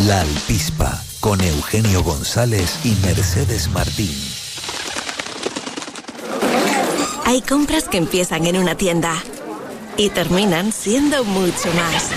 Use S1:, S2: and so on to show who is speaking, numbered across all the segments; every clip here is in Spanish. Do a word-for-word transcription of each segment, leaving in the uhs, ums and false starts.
S1: La Alpispa, con Eugenio González y Mercedes Martín.
S2: Hay compras que empiezan en una tienda y terminan siendo mucho más.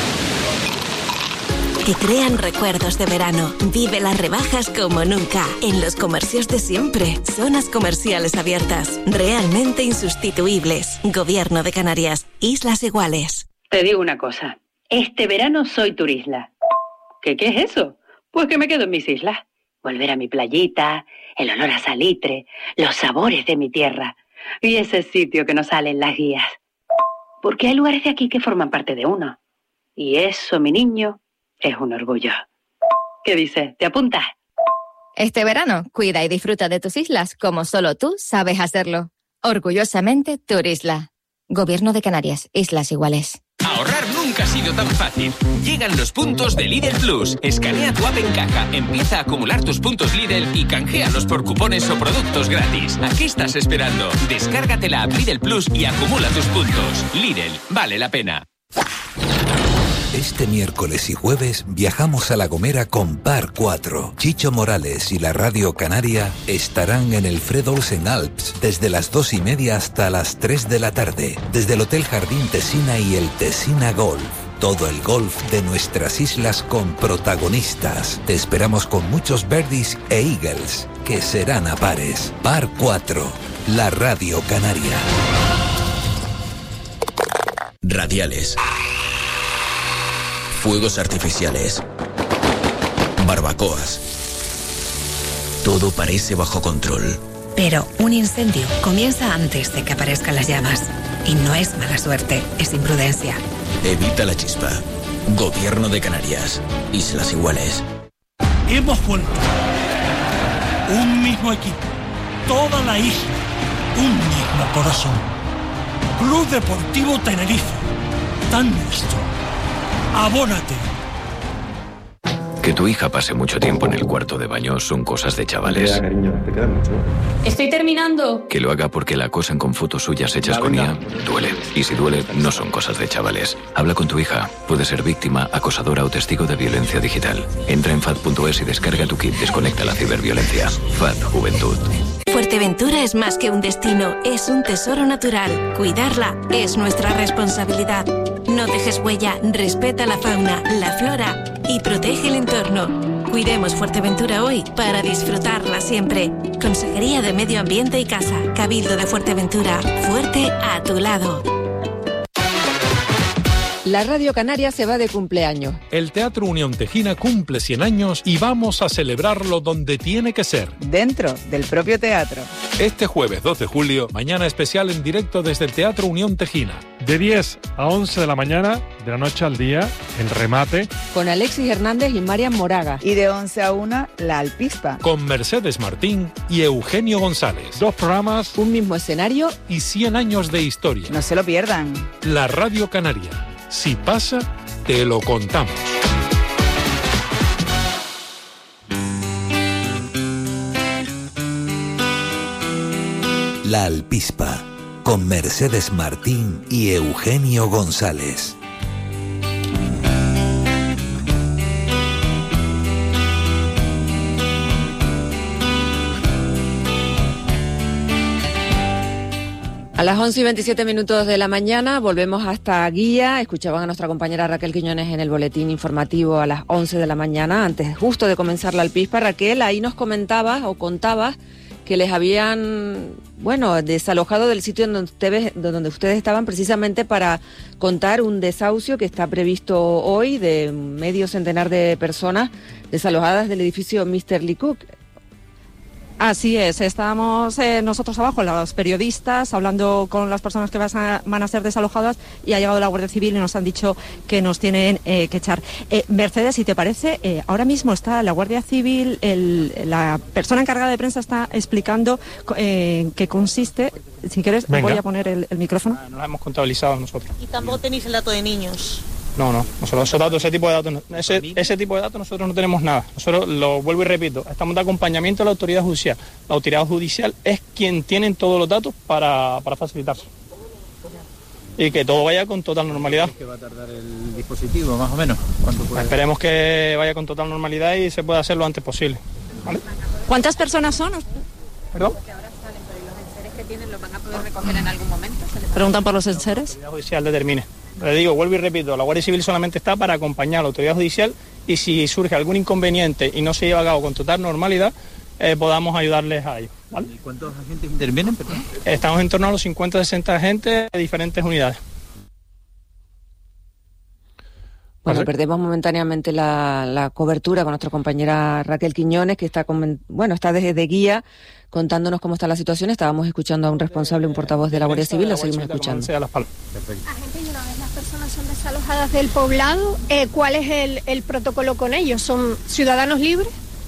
S2: Que crean recuerdos de verano. Vive las rebajas como nunca. En los comercios de siempre. Zonas comerciales abiertas. Realmente insustituibles. Gobierno de Canarias. Islas Iguales.
S3: Te digo una cosa. Este verano soy turisla. ¿Qué, qué es eso? Pues que me quedo en mis islas. Volver a mi playita, el olor a salitre, los sabores de mi tierra. Y ese sitio que no sale en las guías. Porque hay lugares de aquí que forman parte de uno. Y eso, mi niño, es un orgullo. ¿Qué dices? ¿Te apuntas?
S4: Este verano, cuida y disfruta de tus islas como solo tú sabes hacerlo. Orgullosamente, Turisla. Gobierno de Canarias. Islas Iguales.
S5: Ahorrar nunca ha sido tan fácil. Llegan los puntos de Lidl Plus. Escanea tu app en caja, empieza a acumular tus puntos Lidl y canjealos por cupones o productos gratis. ¿A qué estás esperando? Descárgate la app Lidl Plus y acumula tus puntos. Lidl, vale la pena.
S1: Este miércoles y jueves viajamos a La Gomera con Par cuatro. Chicho Morales y la Radio Canaria estarán en el Fred Olsen Alps desde las dos y media hasta las tres de la tarde. Desde el Hotel Jardín Tesina y el Tesina Golf. Todo el golf de nuestras islas con protagonistas. Te esperamos con muchos birdies e eagles, que serán a pares. Par cuatro, la Radio Canaria.
S6: Radiales. Fuegos artificiales. Barbacoas. Todo parece bajo control.
S7: Pero un incendio comienza antes de que aparezcan las llamas. Y no es mala suerte, es imprudencia.
S6: Evita la chispa. Gobierno de Canarias. Islas Iguales.
S8: Hemos vuelto. Un mismo equipo. Toda la isla. Un mismo corazón. Club Deportivo Tenerife. Tan nuestro. Abónate.
S9: Que tu hija pase mucho tiempo en el cuarto de baño son cosas de chavales.
S10: Ya, cariño, te queda mucho.
S11: Estoy terminando.
S9: Que lo haga porque la acosan con fotos suyas hechas
S10: Ya,
S9: con I A,
S10: venga.
S9: duele. Y si duele, no son cosas de chavales. Habla con tu hija. Puede ser víctima, acosadora o testigo de violencia digital. Entra en F A D punto es y descarga tu kit Desconecta la ciberviolencia. F A D Juventud.
S2: Fuerteventura es más que un destino, es un tesoro natural. Cuidarla es nuestra responsabilidad. No dejes huella, respeta la fauna, la flora y protege el entorno. Cuidemos Fuerteventura hoy para disfrutarla siempre. Consejería de Medio Ambiente y Casa, Cabildo de Fuerteventura, fuerte a tu lado.
S12: La Radio Canaria se va de cumpleaños.
S13: El Teatro Unión Tejina cumple cien años y vamos a celebrarlo donde tiene que ser.
S14: Dentro del propio teatro.
S13: Este jueves dos de julio, mañana especial en directo desde el Teatro Unión Tejina.
S15: De diez a once de la mañana, de la noche al día, el remate.
S12: Con Alexis Hernández y Marian Moraga.
S14: Y de once a una, La Alpispa.
S13: Con Mercedes Martín y Eugenio González.
S15: Dos programas.
S12: Un mismo escenario.
S13: Y cien años de historia.
S14: No se lo pierdan.
S13: La Radio Canaria. Si pasa, te lo contamos.
S1: La Alpispa, con Mercedes Martín y Eugenio González.
S12: A las once y veintisiete minutos de la mañana volvemos hasta Guía. Escuchaban a nuestra compañera Raquel Quiñones en el boletín informativo a las once de la mañana, antes justo de comenzar la Alpispa. Raquel, ahí nos comentabas o contabas que les habían, bueno, desalojado del sitio donde ustedes, donde ustedes estaban precisamente para contar un desahucio que está previsto hoy de medio centenar de personas desalojadas del edificio míster Lee Cook.
S16: Así es, estábamos eh, nosotros abajo, los periodistas, hablando con las personas que vas a, van a ser desalojadas, y ha llegado la Guardia Civil y nos han dicho que nos tienen eh, que echar. Eh, Mercedes, si te parece, eh, ahora mismo está la Guardia Civil, el, la persona encargada de prensa está explicando eh, en qué consiste. Si quieres,
S15: Venga.
S16: voy a poner el, el micrófono.
S17: No la hemos contabilizado nosotros.
S18: ¿Y tampoco tenéis el dato de niños?
S17: No, no, nosotros esos datos, ese tipo de datos, no, ese, ese tipo de datos nosotros no tenemos nada. Nosotros, lo vuelvo y repito, estamos de acompañamiento de la autoridad judicial. La autoridad judicial es quien tiene todos los datos para, para facilitarse. y que todo vaya con total normalidad.
S10: ¿Qué va a tardar el dispositivo, más o menos? ¿Cuánto puede?
S17: Esperemos que vaya con total normalidad y se pueda hacer lo antes posible. ¿Vale?
S16: ¿Cuántas personas son?
S17: ¿Perdón?
S19: Porque ahora salen, pero ¿y los enseres que tienen los van a poder recoger en algún momento?
S16: ¿Preguntan por los enseres?
S17: La autoridad judicial determine. Le digo, vuelvo y repito, la Guardia Civil solamente está para acompañar a la autoridad judicial y si surge algún inconveniente y no se lleva a cabo con total normalidad, eh, podamos ayudarles a ellos. ¿Vale?
S10: ¿Y cuántos agentes intervienen? Perdón?
S17: Estamos en torno a los cincuenta a sesenta agentes de diferentes unidades.
S12: Bueno, perdemos momentáneamente la, la cobertura con nuestra compañera Raquel Quiñones, que está con, bueno, está desde de guía contándonos cómo está la situación. Estábamos escuchando a un responsable, un portavoz de la Guardia Civil, lo seguimos escuchando.
S20: Agentes, y una vez las personas son desalojadas del poblado, eh, ¿cuál es el, el protocolo con ellos? ¿Son ciudadanos libres?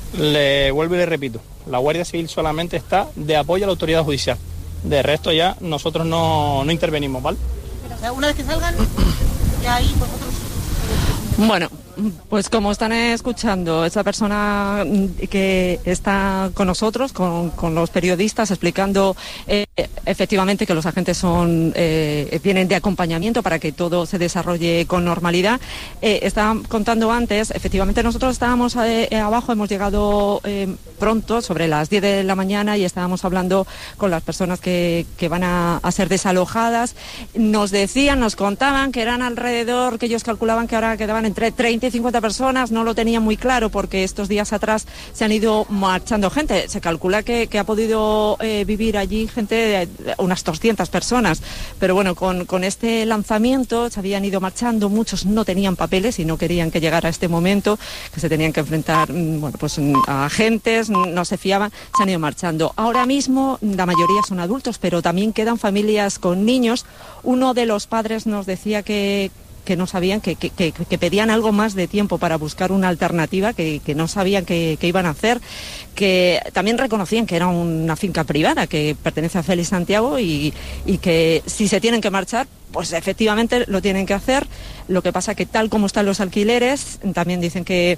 S17: Le vuelvo y le repito, la Guardia Civil solamente está de apoyo a la autoridad judicial. De resto ya nosotros no, no intervenimos, ¿vale?
S18: Pero, o sea, una vez que salgan, ya ahí vosotros...
S16: Bueno, pues como están escuchando, esta persona que está con nosotros, con, con los periodistas, explicando eh, efectivamente que los agentes son eh, vienen de acompañamiento para que todo se desarrolle con normalidad. Eh, estaban contando antes, efectivamente nosotros estábamos eh, abajo, hemos llegado eh, pronto, sobre las diez de la mañana, y estábamos hablando con las personas que, que van a, a ser desalojadas. Nos decían, nos contaban que eran alrededor, que ellos calculaban que ahora quedaban entre treinta y cincuenta personas, no lo tenían muy claro porque estos días atrás se han ido marchando gente. Se calcula que, que ha podido eh, vivir allí gente, de, de unas doscientas personas, pero bueno, con, con este lanzamiento se habían ido marchando, muchos no tenían papeles y no querían que llegara este momento, que se tenían que enfrentar bueno, pues, a agentes, no se fiaban, se han ido marchando. Ahora mismo la mayoría son adultos, pero también quedan familias con niños. Uno de los padres nos decía que que no sabían, que, que, que, que pedían algo más de tiempo para buscar una alternativa, que, que no sabían qué iban a hacer, que también reconocían que era una finca privada que pertenece a Félix Santiago y, y que si se tienen que marchar, pues efectivamente lo tienen que hacer. Lo que pasa que tal como están los alquileres, también dicen que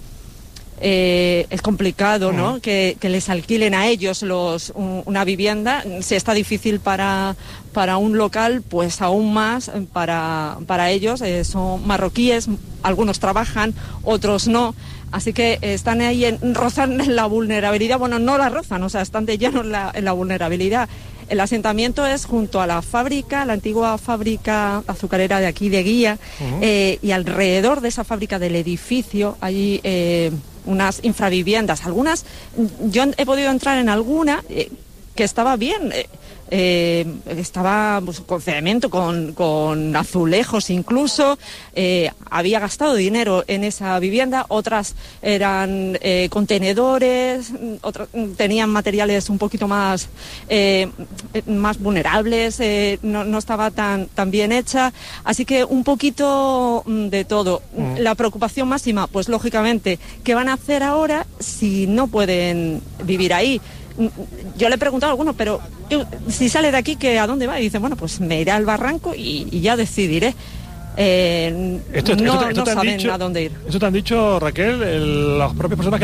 S16: Eh, es complicado, ¿no? Que, que les alquilen a ellos los, un, una vivienda. Si está difícil para, para un local, pues aún más para, para ellos. Eh, son marroquíes, algunos trabajan, otros no. Así que están ahí, en, rozan la vulnerabilidad. Bueno, no la rozan, o sea, están de lleno en la, en la vulnerabilidad. El asentamiento es junto a la fábrica, la antigua fábrica azucarera de aquí de Guía, uh-huh. eh, y alrededor de esa fábrica del edificio hay eh, unas infraviviendas. Algunas, yo he podido entrar en alguna eh, que estaba bien, eh, eh, estaba pues, con cemento, con, con azulejos incluso, eh, había gastado dinero en esa vivienda, otras eran eh, contenedores, otras tenían materiales un poquito más, eh, más vulnerables, eh, no, no estaba tan, tan bien hecha, así que un poquito de todo. Mm. La preocupación máxima, pues lógicamente, ¿qué van a hacer ahora si no pueden vivir ahí? Yo le he preguntado a algunos, pero si sale de aquí, ¿que a dónde va? Y dice, bueno, pues me iré al barranco y, y ya decidiré. Eh,
S15: esto,
S16: no
S15: esto, esto
S16: no saben
S15: dicho,
S16: a dónde ir.
S15: Eso te han dicho, Raquel, el, las propias personas que